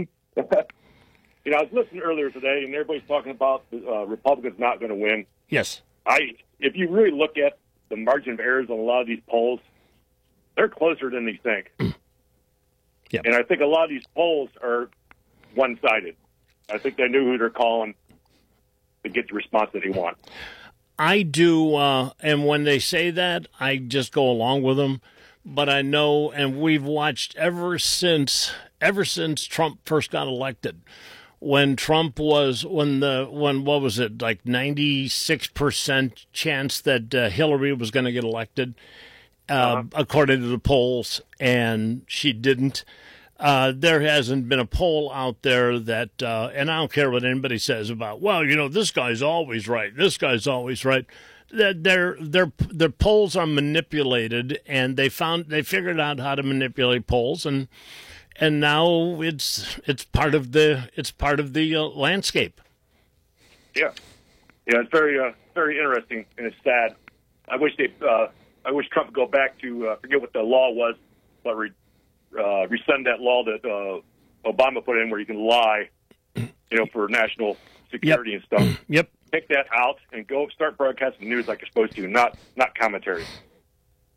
You know, I was listening earlier today, and everybody's talking about the uh, Republicans not going to win. Yes. I, if you really look at the margin of errors on a lot of these polls, they're closer than they think. Yep. And I think a lot of these polls are one-sided. I think they knew who they're calling to get the response that they want. I do, uh, and when they say that, I just go along with them. But I know, and we've watched ever since, ever since Trump first got elected. When Trump was, when the, when, what was it, like ninety-six percent chance that uh, Hillary was going to get elected, uh, uh-huh. according to the polls, and she didn't. Uh, there hasn't been a poll out there that, uh, and I don't care what anybody says about, well, you know, this guy's always right, this guy's always right. Their their their polls are manipulated, and they found they figured out how to manipulate polls, and and now it's it's part of the it's part of the uh, landscape. Yeah, yeah, it's very uh, very interesting, and it's sad. I wish they uh, I wish Trump would go back to uh, forget what the law was, but re, uh, rescind that law that uh, Obama put in, where you can lie, you know, for national security yep. and stuff. Yep. Take that out and go start broadcasting news like you're supposed to, not not commentary.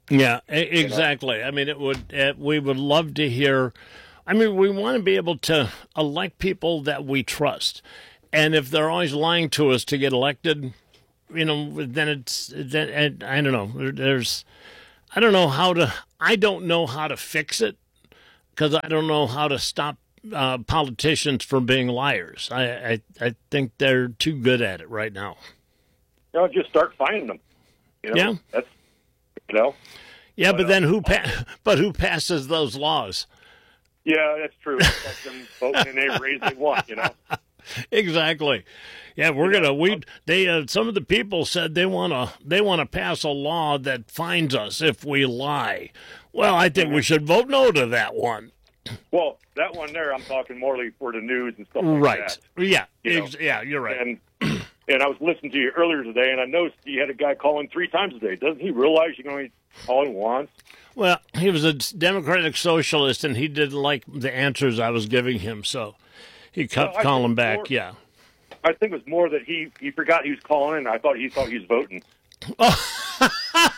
Yeah, exactly. You know? I mean, it would. Uh, we would love to hear. I mean, we want to be able to elect people that we trust, and if they're always lying to us to get elected, you know, then it's. Then I don't know. There's. I don't know how to. I don't know how to fix it because I don't know how to stop uh, politicians from being liars. I, I I think they're too good at it right now. You know, just start finding them. You know, yeah, that's you know. Yeah, but, but then uh, who? Pa- but who passes those laws? Yeah, that's true. Let them vote in any race they want. You know. Exactly. Yeah, we're gonna. We they uh, some of the people said they wanna they wanna pass a law that fines us if we lie. Well, I think we should vote no to that one. Well, that one there, I'm talking more like for the news and stuff like right. that. Right. Yeah. You Ex- yeah. You're right. And and I was listening to you earlier today, and I noticed you had a guy calling three times a day. Doesn't he realize you can only call him once? Well, he was a Democratic Socialist, and he didn't like the answers I was giving him, so he kept well, calling back. More, yeah. I think it was more that he, he forgot he was calling in. I thought he thought he was voting. Oh.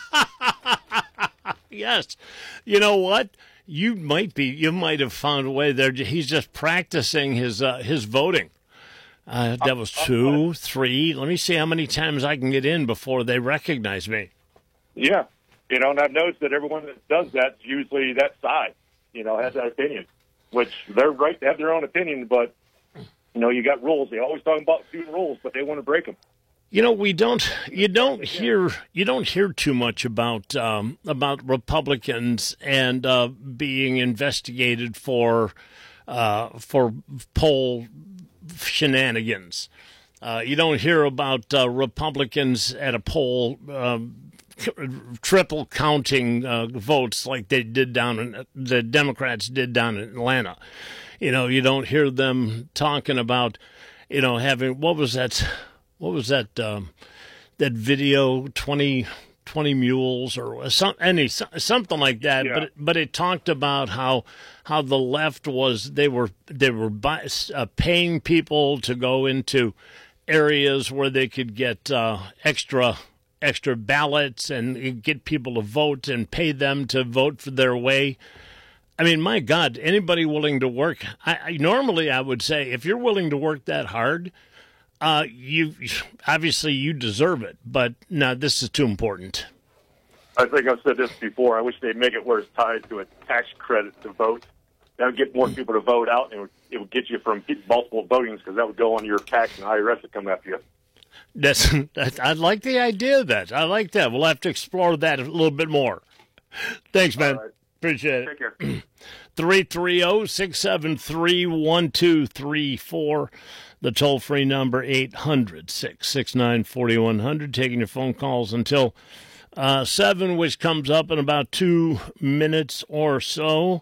Yes. You know what? You might be. You might have found a way there. He's just practicing his uh, his voting. Uh, that was two, three. Let me see how many times I can get in before they recognize me. Yeah. You know, and I've noticed that everyone that does that is usually that side, you know, has that opinion, which they're right to have their own opinion, but, you know, you got rules. They always talk about doing rules, but they want to break them. You know, we don't. You don't hear. You don't hear too much about um, about Republicans and uh, being investigated for uh, for poll shenanigans. Uh, you don't hear about uh, Republicans at a poll um, triple counting uh, votes like they did down in the Democrats did down in Atlanta. You know, you don't hear them talking about, you know, having what was that. What was that? Um, that video, twenty, twenty mules, or some, any something like that. Yeah. But it, but it talked about how how the left was they were they were buy, uh, paying people to go into areas where they could get uh, extra extra ballots and get people to vote and pay them to vote for their way. I mean, my God, anybody willing to work? I, I normally I would say if you're willing to work that hard. Uh, you obviously you deserve it, but no, this is too important. I think I've said this before. I wish they'd make it where it's tied to a tax credit to vote. That would get more people to vote out, and it would, it would get you from multiple votings because that would go on your tax, and the I R S would come after you. That's, that, I like the idea of that. I like that. We'll have to explore that a little bit more. Thanks, man. Right. Appreciate it. Take care. three three zero, six seven three, one two three four. The toll-free number, eight hundred, six six nine, four one zero zero, taking your phone calls until uh, seven, which comes up in about two minutes or so.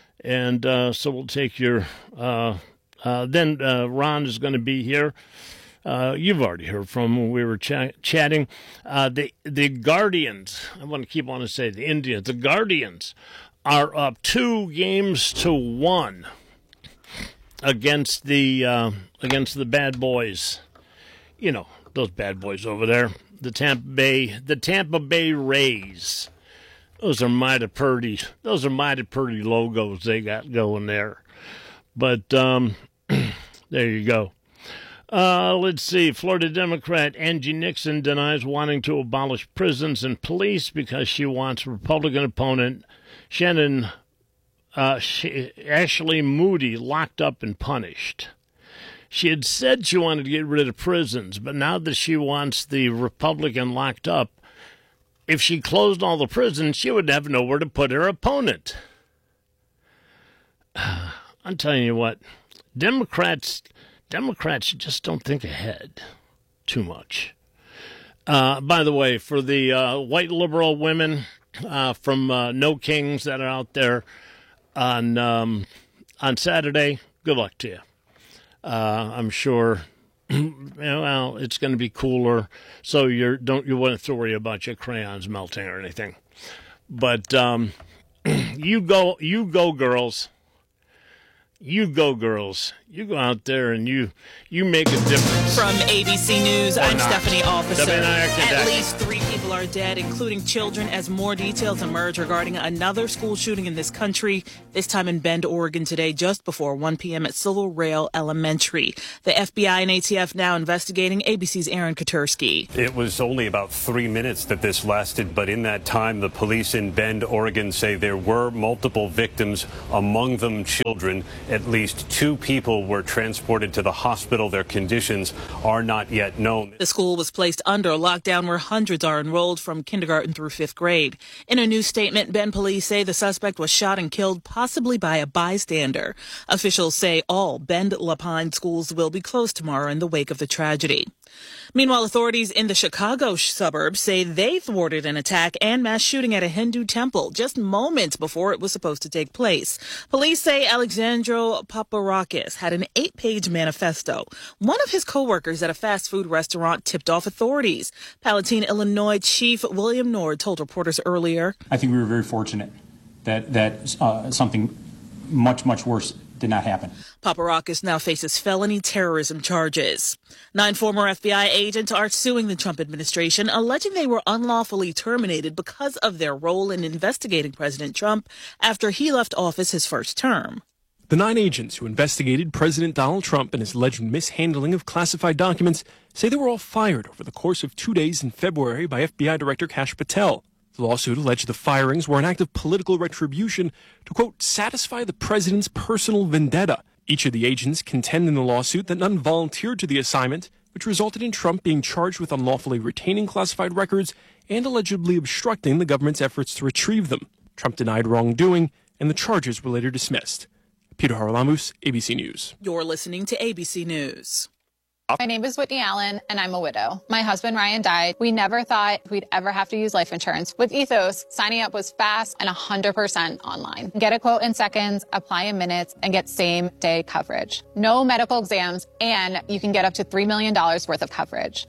And uh, so we'll take your uh, – uh, then uh, Ron is going to be here. Uh, you've already heard from him when we were ch- chatting. Uh, the, the Guardians – I want to keep on to say the Indians. The Guardians are up two games to one against the uh, against the bad boys, you know, those bad boys over there, the Tampa Bay, the Tampa Bay Rays. Those are mighty pretty. Those are mighty pretty logos they got going there. But um, there you go. Uh, let's see. Florida Democrat Angie Nixon denies wanting to abolish prisons and police because she wants Republican opponent Shannon. Uh, she, Ashley Moody locked up and punished. She had said she wanted to get rid of prisons, but now that she wants the Republican locked up, if she closed all the prisons, she would have nowhere to put her opponent. I'm telling you what, Democrats, Democrats just don't think ahead too much. Uh, by the way, for the uh, white liberal women uh, from uh, No Kings that are out there, On um, on Saturday, good luck to you. Uh, I'm sure. Well, it's going to be cooler, so you don't you won't have to worry about your crayons melting or anything. But um, you go, you go, girls. You go, girls. You go out there and you you make a difference. From A B C News, Or I'm not. Stephanie Officer. Stephanie and I are At connected. least three people are dead, including children, as more details emerge regarding another school shooting in this country, this time in Bend, Oregon today, just before one p.m. at Silver Rail Elementary. The F B I and A T F now investigating. A B C's Aaron Katursky. It was only about three minutes that this lasted, but in that time, the police in Bend, Oregon say there were multiple victims, among them children. At least two people were transported to the hospital. Their conditions are not yet known. The school was placed under lockdown where hundreds are enrolled from kindergarten through fifth grade. In a new statement, Bend police say the suspect was shot and killed, possibly by a bystander. Officials say all Bend La Pine schools will be closed tomorrow in the wake of the tragedy. Meanwhile, authorities in the Chicago suburbs say they thwarted an attack and mass shooting at a Hindu temple just moments before it was supposed to take place. Police say Alexandro Paparakis had an eight-page manifesto. One of his co-workers at a fast food restaurant tipped off authorities. Palatine, Illinois Chief William Nord told reporters earlier. I think we were very fortunate that, that uh, something much, much worse did not happen. Paparakis now faces felony terrorism charges. Nine former F B I agents are suing the Trump administration, alleging they were unlawfully terminated because of their role in investigating President Trump after he left office his first term. The nine agents who investigated President Donald Trump and his alleged mishandling of classified documents say they were all fired over the course of two days in February by F B I Director Kash Patel. The lawsuit alleged the firings were an act of political retribution to, quote, satisfy the president's personal vendetta. Each of the agents contend in the lawsuit that none volunteered to the assignment, which resulted in Trump being charged with unlawfully retaining classified records and allegedly obstructing the government's efforts to retrieve them. Trump denied wrongdoing, and the charges were later dismissed. Peter Haralamus, A B C News. You're listening to A B C News. My name is Whitney Allen, and I'm a widow. My husband, Ryan, died. We never thought we'd ever have to use life insurance. With Ethos, signing up was fast and one hundred percent online. Get a quote in seconds, apply in minutes, and get same-day coverage. No medical exams, and you can get up to three million dollars worth of coverage.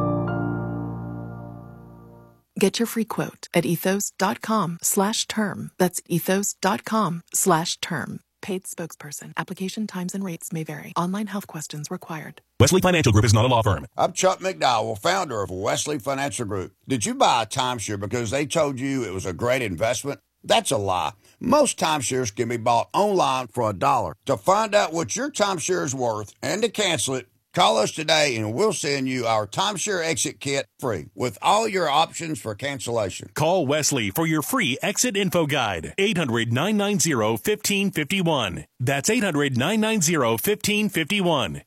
Get your free quote at ethos.com slash term. That's ethos.com slash term. Paid spokesperson. Application times and rates may vary. Online health questions required. Wesley Financial Group is not a law firm. I'm Chuck McDowell, founder of Wesley Financial Group. Did you buy a timeshare because they told you it was a great investment? That's a lie. Most timeshares can be bought online for a dollar. To find out what your timeshare is worth and to cancel it, call us today and we'll send you our timeshare exit kit free with all your options for cancellation. Call Wesley for your free exit info guide. eight hundred, nine nine zero, one five five one. That's eight hundred, nine nine zero, one five five one.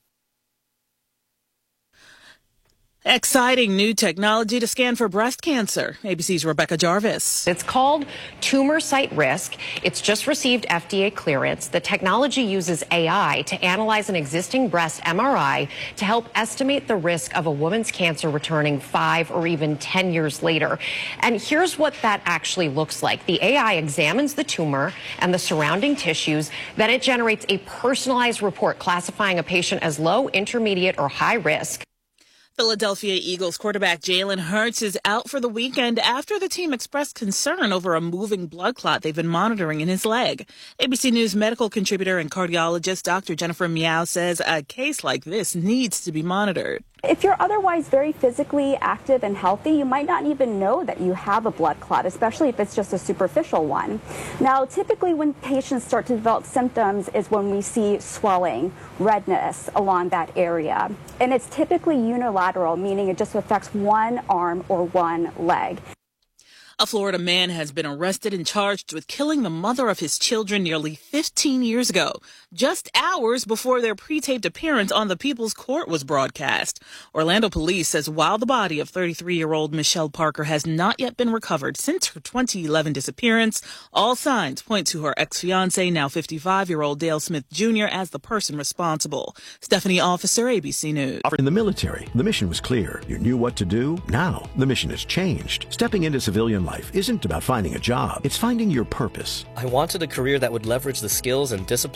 Exciting new technology to scan for breast cancer. A B C's Rebecca Jarvis. It's called Tumor Site Risk. It's just received F D A clearance. The technology uses A I to analyze an existing breast M R I to help estimate the risk of a woman's cancer returning five or even ten years later. And here's what that actually looks like. The A I examines the tumor and the surrounding tissues. Then it generates a personalized report classifying a patient as low, intermediate, or high risk. Philadelphia Eagles quarterback Jalen Hurts is out for the weekend after the team expressed concern over a moving blood clot they've been monitoring in his leg. A B C News medical contributor and cardiologist Doctor Jennifer Meow says a case like this needs to be monitored. If you're otherwise very physically active and healthy, you might not even know that you have a blood clot, especially if it's just a superficial one. Now, typically when patients start to develop symptoms is when we see swelling, redness along that area. And it's typically unilateral, meaning it just affects one arm or one leg. A Florida man has been arrested and charged with killing the mother of his children nearly fifteen years ago, just hours before their pre-taped appearance on the People's Court was broadcast. Orlando police says while the body of thirty-three-year-old Michelle Parker has not yet been recovered since her twenty eleven disappearance, all signs point to her ex-fiancé, now fifty-five-year-old Dale Smith Junior, as the person responsible. Stephanie Officer, A B C News. In the military, the mission was clear. You knew what to do. Now, the mission has changed. Stepping into civilian life isn't about finding a job. It's finding your purpose. I wanted a career that would leverage the skills and discipline I gained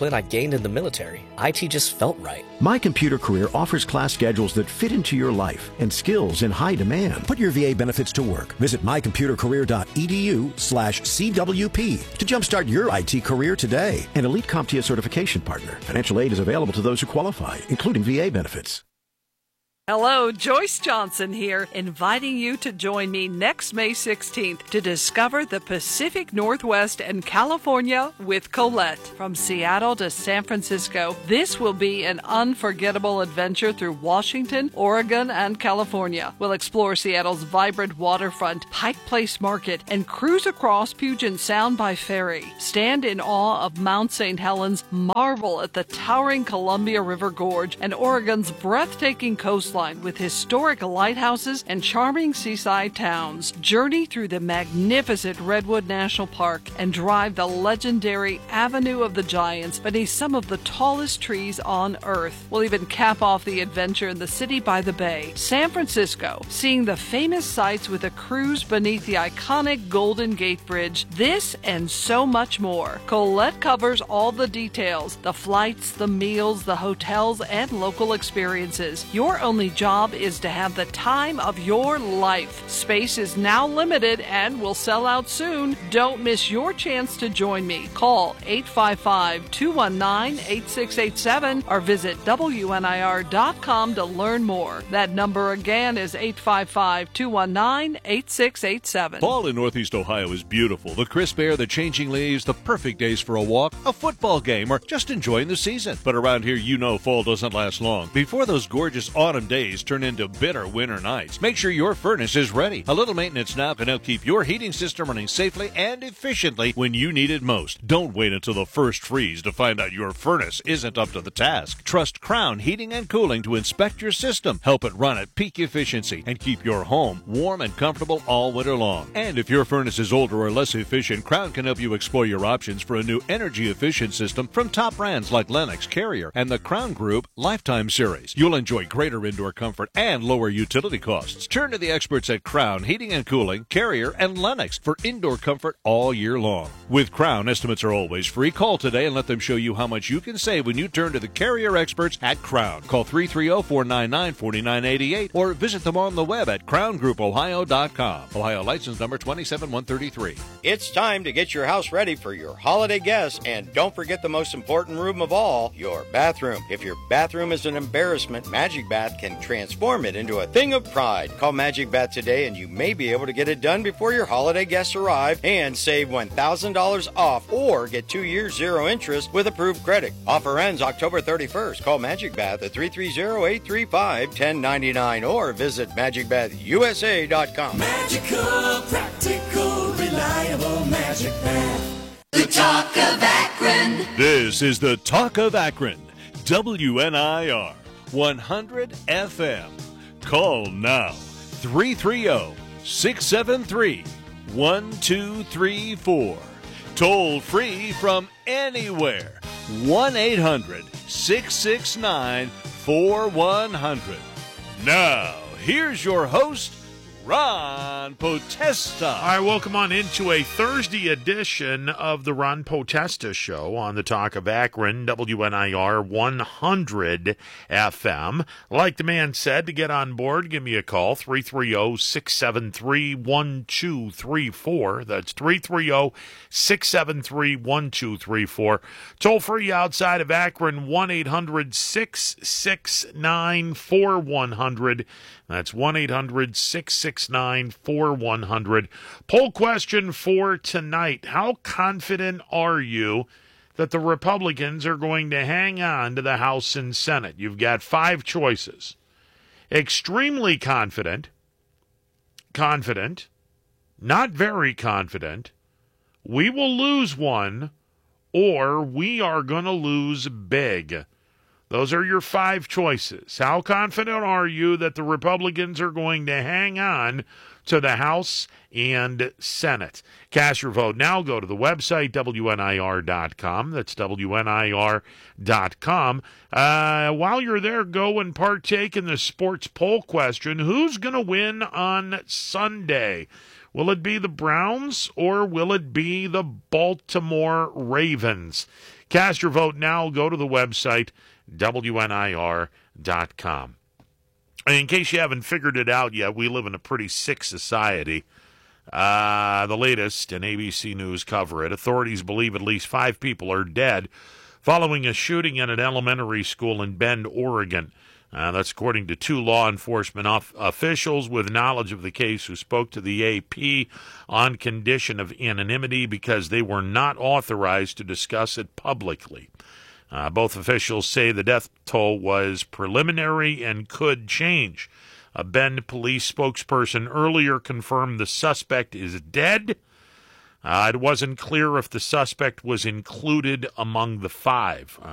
gained in the military. I T just felt right. My Computer Career offers class schedules that fit into your life and skills in high demand. Put your V A benefits to work. Visit my computer career dot e d u slash C W P to jumpstart your I T career today. An elite CompTIA certification partner. Financial aid is available to those who qualify, including V A benefits. Hello, Joyce Johnson here, inviting you to join me next May sixteenth to discover the Pacific Northwest and California with Colette. From Seattle to San Francisco, this will be an unforgettable adventure through Washington, Oregon, and California. We'll explore Seattle's vibrant waterfront, Pike Place Market, and cruise across Puget Sound by ferry. Stand in awe of Mount Saint Helens, marvel at the towering Columbia River Gorge, and Oregon's breathtaking coastline with historic lighthouses and charming seaside towns. Journey through the magnificent Redwood National Park and drive the legendary Avenue of the Giants beneath some of the tallest trees on Earth. We'll even cap off the adventure in the city by the bay, San Francisco, seeing the famous sights with a cruise beneath the iconic Golden Gate Bridge. This and so much more. Colette covers all the details, the flights, the meals, the hotels, and local experiences. Your only job is to have the time of your life. Space is now limited and will sell out soon. Don't miss your chance to join me. Call eight five five, two one nine, eight six eight seven or visit W N I R dot com to learn more. That number again is eight five five, two one nine, eight six eight seven. Fall in Northeast Ohio is beautiful. The crisp air, the changing leaves, the perfect days for a walk, a football game, or just enjoying the season. But around here, you know fall doesn't last long. Before those gorgeous autumn days turn into bitter winter nights, make sure your furnace is ready. A little maintenance now can help keep your heating system running safely and efficiently when you need it most. Don't wait until the first freeze to find out your furnace isn't up to the task. Trust Crown Heating and Cooling to inspect your system, help it run at peak efficiency, and keep your home warm and comfortable all winter long. And if your furnace is older or less efficient, Crown can help you explore your options for a new energy-efficient system from top brands like Lennox, Carrier, and the Crown Group Lifetime Series. You'll enjoy greater indoor comfort and lower utility costs. Turn to the experts at Crown Heating and Cooling, Carrier, and Lennox for indoor comfort all year long. With Crown, estimates are always free. Call today and let them show you how much you can save when you turn to the Carrier experts at Crown. Call three three zero, four nine nine, four nine eight eight or visit them on the web at crown group ohio dot com. Ohio license number two seven one three three. It's time to get your house ready for your holiday guests, and don't forget the most important room of all, your bathroom. If your bathroom is an embarrassment, Magic Bath can transform it into a thing of pride. Call Magic Bath today and you may be able to get it done before your holiday guests arrive and save one thousand dollars off or get two years zero interest with approved credit. Offer ends October thirty-first. Call Magic Bath at three three zero, eight three five, one zero nine nine or visit magic bath u s a dot com. Magical, practical, reliable Magic Bath. The Talk of Akron. This is the Talk of Akron. W N I R one hundred F M. Call now. three three zero, six seven three, one two three four. Toll free from anywhere. one eight hundred, six six nine, four one zero zero. Now, here's your host, Ron Potesta. All right, welcome on into a Thursday edition of the Ron Potesta Show on the Talk of Akron, W N I R one hundred F M. Like the man said, to get on board, give me a call, three three zero, six seven three, one two three four. That's three three zero, six seven three, one two three four. Toll free outside of Akron, one eight hundred, six six nine, four one zero zero. That's one eight hundred, six six nine, four one zero zero. Poll question for tonight. How confident are you that the Republicans are going to hang on to the House and Senate? You've got five choices. Extremely confident, confident, not very confident, we will lose one, or we are going to lose big. Those are your five choices. How confident are you that the Republicans are going to hang on to the House and Senate? Cast your vote now. Go to the website, W N I R dot com. That's W N I R dot com. Uh, while you're there, go and partake in the sports poll question. Who's going to win on Sunday? Will it be the Browns or will it be the Baltimore Ravens? Cast your vote now. Go to the website, W N I R dot com. And in case you haven't figured it out yet, we live in a pretty sick society. Uh, the latest, and A B C News cover it. Authorities believe at least five people are dead following a shooting at an elementary school in Bend, Oregon. Uh, that's according to two law enforcement off- officials with knowledge of the case who spoke to the A P on condition of anonymity because they were not authorized to discuss it publicly. Uh, both officials say the death toll was preliminary and could change. A Bend police spokesperson earlier confirmed the suspect is dead. Uh, it wasn't clear if the suspect was included among the five. Uh,